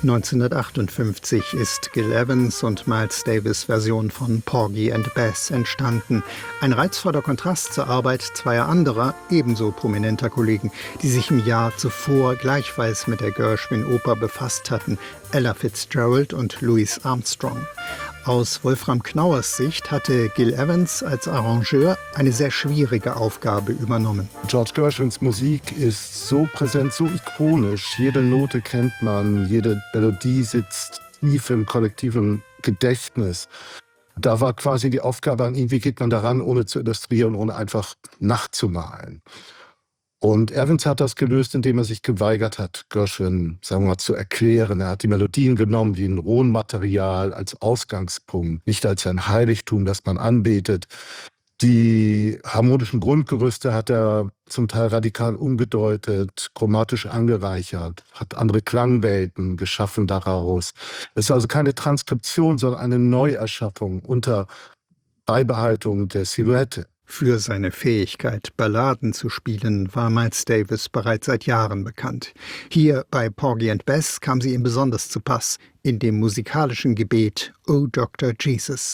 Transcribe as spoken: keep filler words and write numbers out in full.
neunzehnhundertachtundfünfzig ist Gil Evans und Miles Davis' Version von Porgy and Bess entstanden. Ein reizvoller Kontrast zur Arbeit zweier anderer, ebenso prominenter Kollegen, die sich im Jahr zuvor gleichfalls mit der Gershwin-Oper befasst hatten, Ella Fitzgerald und Louis Armstrong. Aus Wolfram Knauers Sicht hatte Gil Evans als Arrangeur eine sehr schwierige Aufgabe übernommen. George Gershwins Musik ist so präsent, so ikonisch. Jede Note kennt man, jede Melodie sitzt tief im kollektiven Gedächtnis. Da war quasi die Aufgabe an ihn, wie geht man daran, ohne zu illustrieren, ohne einfach nachzumalen. Und Evans hat das gelöst, indem er sich geweigert hat, Gershwin, sagen wir mal, zu erklären. Er hat die Melodien genommen wie ein Rohenmaterial als Ausgangspunkt, nicht als ein Heiligtum, das man anbetet. Die harmonischen Grundgerüste hat er zum Teil radikal umgedeutet, chromatisch angereichert, hat andere Klangwelten geschaffen daraus. Es ist also keine Transkription, sondern eine Neuerschaffung unter Beibehaltung der Silhouette. Für seine Fähigkeit, Balladen zu spielen, war Miles Davis bereits seit Jahren bekannt. Hier bei Porgy and Bess kam sie ihm besonders zu Pass, in dem musikalischen Gebet "O Doctor Jesus".